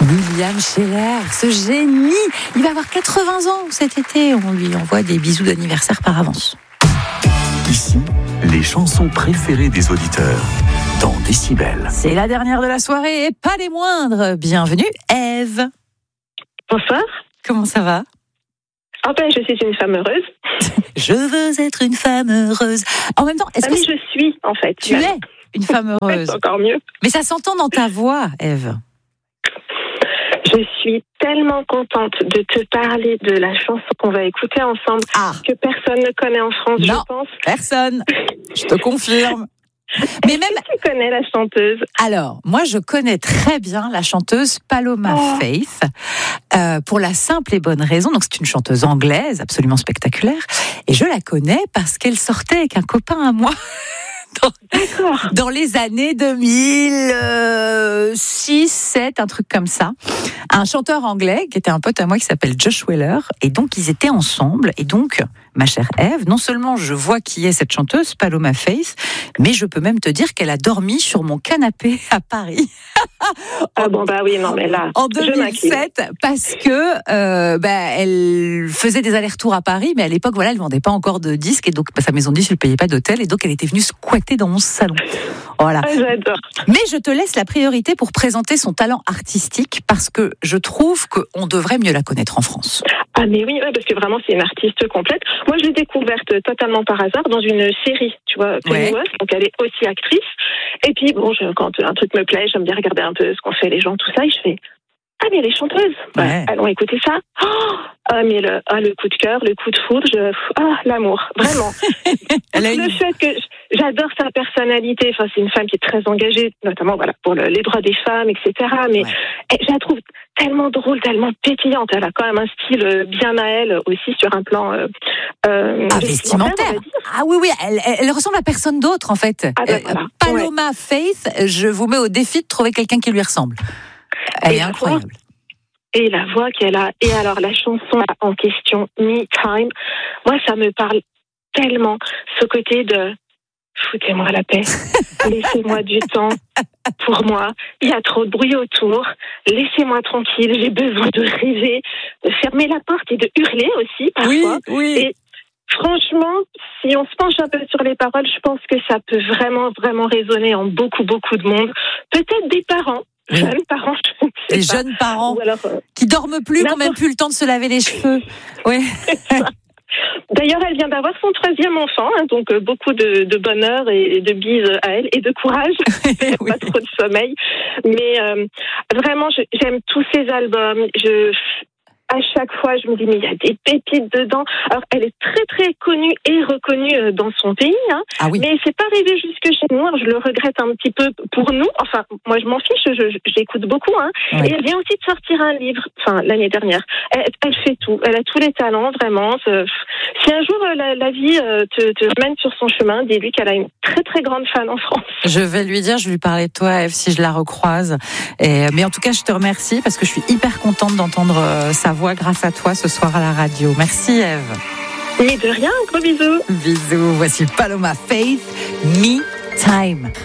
William Scheller, ce génie, il va avoir 80 ans cet été. On lui envoie des bisous d'anniversaire par avance. Ici, les chansons préférées des auditeurs dans Décibel. C'est la dernière de la soirée et pas des moindres. Bienvenue, Ève. Bonsoir. Comment ça va ? Ah ben, je suis une femme heureuse. Je veux être une femme heureuse. En même temps, est-ce que je suis, en fait. Tu es une femme heureuse. C'est encore mieux. Mais ça s'entend dans ta voix, Ève. Je suis tellement contente de te parler de la chanson qu'on va écouter ensemble, que personne ne connaît en France, non, je pense. Personne. Je te confirme. Mais même tu connais la chanteuse? Alors, moi, je connais très bien la chanteuse Paloma Faith, pour la simple et bonne raison. Donc, c'est une chanteuse anglaise, absolument spectaculaire, et je la connais parce qu'elle sortait avec un copain à moi. Dans les années 2006, 7, un truc comme ça. Un chanteur anglais qui était un pote à moi qui s'appelle Josh Weller. Et donc, ils étaient ensemble. Et donc, ma chère Ève, non seulement je vois qui est cette chanteuse, Paloma Faith, mais je peux même te dire qu'elle a dormi sur mon canapé à Paris. En 2007, parce que elle faisait des allers-retours à Paris, mais à l'époque, elle vendait pas encore de disques, et donc sa maison de disques ne payait pas d'hôtel, et donc elle était venue squatter dans mon salon. Voilà. J'adore. Mais je te laisse la priorité pour présenter son talent artistique, parce que je trouve qu'on devrait mieux la connaître en France. Ah mais oui, parce que vraiment c'est une artiste complète. Moi je l'ai découverte totalement par hasard dans une série, tu vois, Pennyworth, donc elle est aussi actrice. Et puis quand un truc me plaît, j'aime bien regarder un peu ce qu'ont fait les gens, tout ça, et je fais mais elle est chanteuse. Allons écouter ça. Mais le coup de cœur, le coup de foudre, l'amour, vraiment. Le fait que j'adore sa personnalité. Enfin, c'est une femme qui est très engagée, notamment pour les droits des femmes, etc. Mais je la trouve tellement drôle, tellement pétillante. Elle a quand même un style bien à elle aussi sur un plan vestimentaire. Ah oui, elle ressemble à personne d'autre en fait. Paloma Faith, je vous mets au défi de trouver quelqu'un qui lui ressemble. Elle est incroyable. Et la voix qu'elle a. Et alors, la chanson en question, Me Time, moi, ça me parle tellement. Ce côté de foutez-moi la paix. Laissez-moi du temps pour moi. Il y a trop de bruit autour. Laissez-moi tranquille. J'ai besoin de rêver, de fermer la porte et de hurler aussi, parfois. Oui. Et franchement, si on se penche un peu sur les paroles, je pense que ça peut vraiment, vraiment résonner en beaucoup, beaucoup de monde. Peut-être des parents. Jeunes parents, des jeunes parents qui dorment plus, qui n'ont même plus le temps de se laver les cheveux. Oui. D'ailleurs, elle vient d'avoir son 13e enfant, donc beaucoup de bonheur et de bises à elle et de courage. Pas trop de sommeil, mais vraiment, j'aime tous ses albums. À chaque fois, je me dis, mais il y a des pépites dedans. Alors, elle est très, très connue et reconnue dans son pays, mais c'est pas arrivé jusque chez nous. Alors, je le regrette un petit peu pour nous. Enfin, moi, je m'en fiche, j'écoute beaucoup. Et elle vient aussi de sortir un livre, l'année dernière. Elle fait tout. Elle a tous les talents, vraiment. Si un jour, la vie te mène sur son chemin, dis-lui qu'elle a une très, très grande fan en France. Je vais lui dire, je vais lui parler de toi, Ève, si je la recroise. Mais en tout cas, je te remercie parce que je suis hyper contente d'entendre sa voix grâce à toi ce soir à la radio. Merci Ève. Mais de rien, gros bisous. Bisous, voici Paloma Faith, Me Time.